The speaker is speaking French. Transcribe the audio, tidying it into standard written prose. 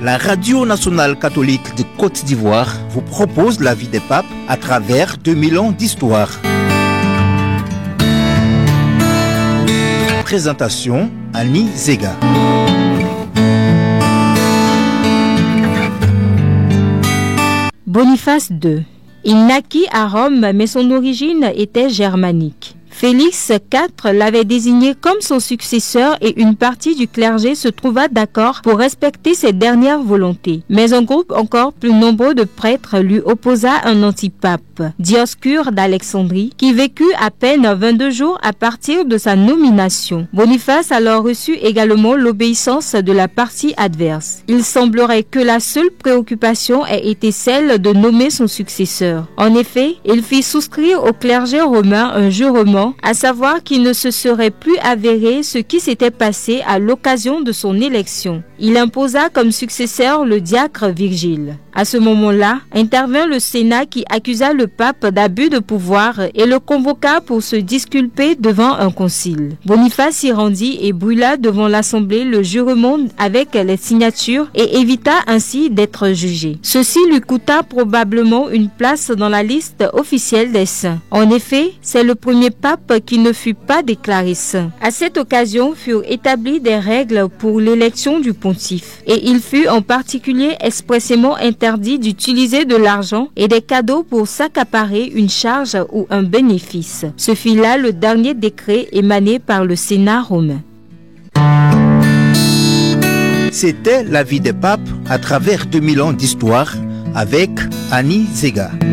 La Radio nationale catholique de Côte d'Ivoire vous propose la vie des papes à travers 2000 ans d'histoire. Présentation Annie Zega. Boniface II. Il naquit à Rome, mais son origine était germanique. Félix IV l'avait désigné comme son successeur et une partie du clergé se trouva d'accord pour respecter ses dernières volontés. Mais un groupe encore plus nombreux de prêtres lui opposa un antipape, Dioscure d'Alexandrie, qui vécut à peine 22 jours à partir de sa nomination. Boniface alors reçut également l'obéissance de la partie adverse. Il semblerait que la seule préoccupation ait été celle de nommer son successeur. En effet, il fit souscrire au clergé romain un jurement, à savoir qu'il ne se serait plus avéré ce qui s'était passé à l'occasion de son élection. Il imposa comme successeur le diacre Virgile. À ce moment-là, intervint le Sénat qui accusa le pape d'abus de pouvoir et le convoqua pour se disculper devant un concile. Boniface s'y rendit et brûla devant l'assemblée le jurement avec les signatures et évita ainsi d'être jugé. Ceci lui coûta probablement une place dans la liste officielle des saints. En effet, c'est le premier pape qui ne fut pas déclaré saint. À cette occasion furent établies des règles pour l'élection du pontife et il fut en particulier expressément interdit d'utiliser de l'argent et des cadeaux pour s'accaparer une charge ou un bénéfice. Ce fut là le dernier décret émané par le Sénat romain. C'était la vie des papes à travers 2000 ans d'histoire avec Annie Zega.